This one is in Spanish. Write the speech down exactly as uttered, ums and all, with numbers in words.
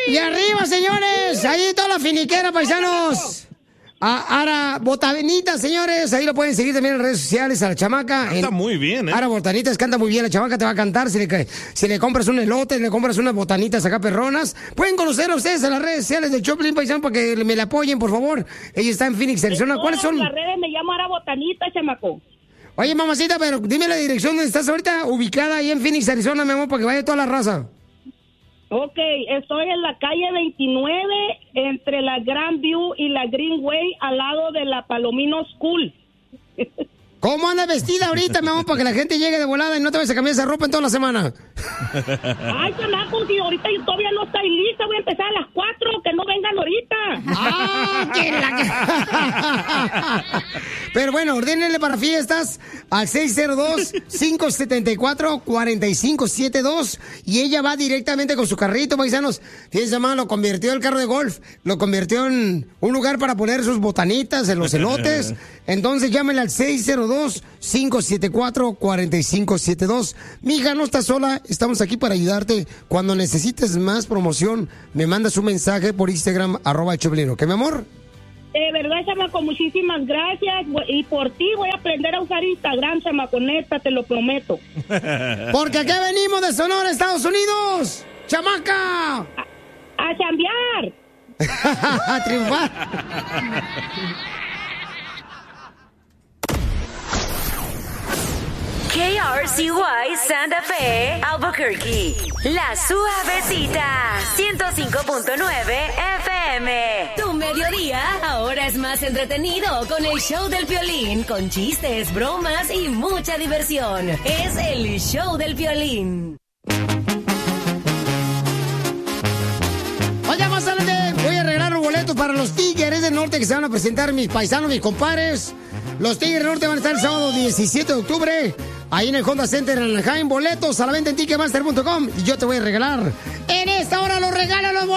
Y arriba, señores. Ahí toda la finiquera, paisanos. A Ara Botanitas, señores, ahí lo pueden seguir también en redes sociales, a la chamaca. Canta en... muy bien, ¿eh? Ara Botanitas canta muy bien, la chamaca te va a cantar. Si le, si le compras un elote, le compras unas botanitas acá perronas. Pueden conocer a ustedes en las redes sociales de Choplin Paisano para que me la apoyen, por favor. Ella está en Phoenix, Arizona. ¿Cuáles son? En las redes me llamo Ara Botanitas, chamaco. Oye, mamacita, pero dime la dirección donde estás ahorita ubicada ahí en Phoenix, Arizona, mi amor, para que vaya toda la raza. Ok, estoy en la calle veintinueve, entre la Grandview y la Greenway, al lado de la Palomino School. ¿Cómo andas vestida ahorita, mi amor, para que la gente llegue de volada y no te vayas a cambiar esa ropa en toda la semana? Ay, chamaco, si ahorita yo todavía no estoy lista, voy a empezar a las cuatro, que no vengan ahorita. ¡Ah, que la... Pero bueno, ordénenle para fiestas al seis cero dos, cinco siete cuatro, cuatro cinco siete dos y ella va directamente con su carrito, paisanos. Fíjense, mamá, lo convirtió el carro de golf, lo convirtió en un lugar para poner sus botanitas en los elotes. Entonces llámenle al seis cero dos, cinco siete cuatro, cuatro cinco siete dos. Mija, no estás sola, estamos aquí para ayudarte. Cuando necesites más promoción, me mandas un mensaje por Instagram, arroba Choplin, ¿ok, mi amor? De verdad, chamaco, muchísimas gracias. Y por ti voy a aprender a usar Instagram, chamaco, neta, te lo prometo. Porque aquí venimos de Sonora, Estados Unidos. ¡Chamaca! A, a chambear. A triunfar. K R C Y Santa Fe, Albuquerque. La Suavecita, ciento cinco punto nueve F M. Tu mediodía ahora es más entretenido con el show del Piolín, con chistes, bromas y mucha diversión. Es el show del Piolín. Oye, más adelante voy a arreglar los boletos para los Tigres del Norte que se van a presentar, mis paisanos, mis compadres. Los Tigres del Norte van a estar el sábado diecisiete de octubre, ahí en el Honda Center en Anaheim. Boletos a la venta en ticketmaster punto com y yo te voy a regalar. En esta hora los regalos los boletos.